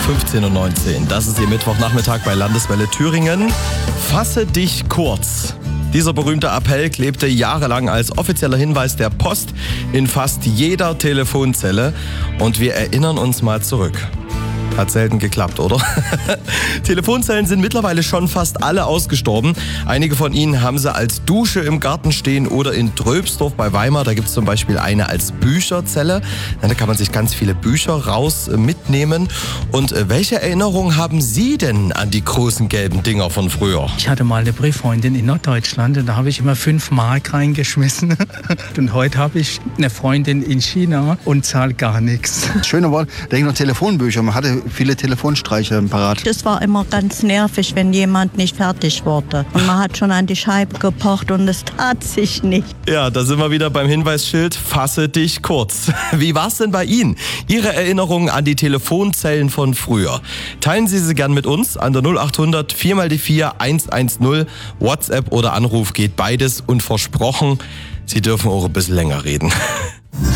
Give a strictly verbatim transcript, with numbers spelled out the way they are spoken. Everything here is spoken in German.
fünfzehn und neunzehn. Das ist Ihr Mittwochnachmittag bei Landeswelle Thüringen. Fasse dich kurz. Dieser berühmte Appell klebte jahrelang als offizieller Hinweis der Post in fast jeder Telefonzelle. Und wir erinnern uns mal zurück. Hat selten geklappt, oder? Telefonzellen sind mittlerweile schon fast alle ausgestorben. Einige von ihnen haben sie als Dusche im Garten stehen oder in Tröbsdorf bei Weimar. Da gibt es zum Beispiel eine als Bücherzelle. Da kann man sich ganz viele Bücher raus mitnehmen. Und welche Erinnerungen haben Sie denn an die großen gelben Dinger von früher? Ich hatte mal eine Brieffreundin in Norddeutschland und da habe ich immer fünf Mark reingeschmissen. Und heute habe ich eine Freundin in China und zahle gar nichts. Das schöne Wort, denke ich noch Telefonbücher. Man hatte viele Telefonstreiche parat. Das war immer ganz nervig, wenn jemand nicht fertig wurde. Und man hat schon an die Scheibe gepocht und es tat sich nicht. Ja, da sind wir wieder beim Hinweisschild. Fasse dich kurz. Wie war's denn bei Ihnen? Ihre Erinnerungen an die Telefonzellen von früher. Teilen Sie sie gern mit uns an der null acht hundert vier mal die vier eins eins null. WhatsApp oder Anruf geht beides und versprochen, Sie dürfen auch ein bisschen länger reden.